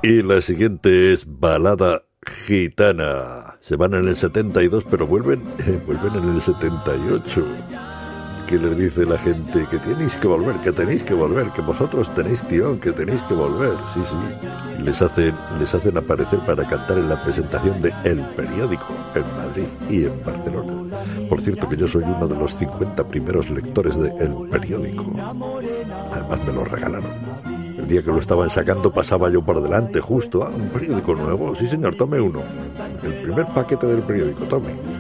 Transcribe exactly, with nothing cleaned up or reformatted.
Y la siguiente es Balada Gitana. Se van en el setenta y dos, pero vuelven, eh, vuelven en el setenta y ocho. ¿Qué les dice la gente? Que tenéis que volver, que tenéis que volver, que vosotros tenéis tirón, que tenéis que volver. Sí, sí. Les hacen, les hacen aparecer para cantar en la presentación de El Periódico, en Madrid y en Barcelona. Por cierto que yo soy uno de los cincuenta primeros lectores de El Periódico. Además me lo regalaron. El día que lo estaban sacando pasaba yo por delante, justo. Ah, un periódico nuevo. Sí, señor, tome uno. El primer paquete del periódico, tome.